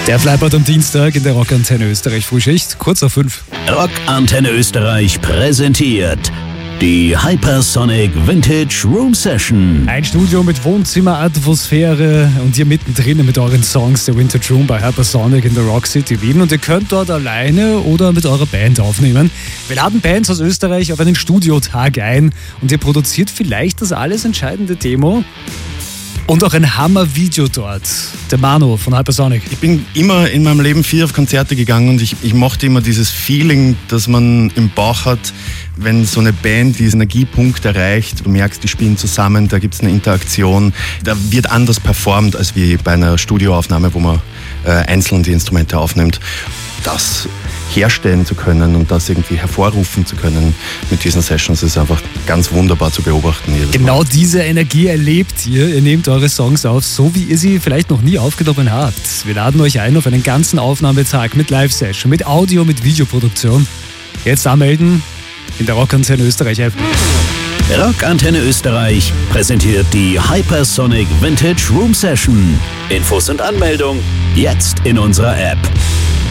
Der Flypod am Dienstag in der Rockantenne Österreich Frühschicht, kurz nach 5. Rockantenne Österreich präsentiert die Hypersonic Vintage Room Session. Ein Studio mit Wohnzimmeratmosphäre und ihr mittendrin mit euren Songs der Vintage Room bei Hypersonic in der Rock City Wien. Und ihr könnt dort alleine oder mit eurer Band aufnehmen. Wir laden Bands aus Österreich auf einen Studiotag ein und ihr produziert vielleicht das alles entscheidende Demo. Und auch ein Hammer-Video dort. Der Manu von Hypersonic. Ich bin immer in meinem Leben viel auf Konzerte gegangen und ich mochte immer dieses Feeling, das man im Bauch hat, wenn so eine Band diesen Energiepunkt erreicht. Du merkst, die spielen zusammen, da gibt es eine Interaktion. Da wird anders performt als wie bei einer Studioaufnahme, wo man einzeln die Instrumente aufnimmt. Das herstellen zu können und das irgendwie hervorrufen zu können mit diesen Sessions ist einfach ganz wunderbar zu beobachten. Genau diese Energie erlebt ihr. Ihr nehmt eure Songs auf, so wie ihr sie vielleicht noch nie aufgenommen habt. Wir laden euch ein auf einen ganzen Aufnahmetag mit Live-Session, mit Audio, mit Videoproduktion. Jetzt anmelden in der Rockantenne Österreich App. Rockantenne Österreich präsentiert die Hypersonic Vintage Room Session. Infos und Anmeldung jetzt in unserer App.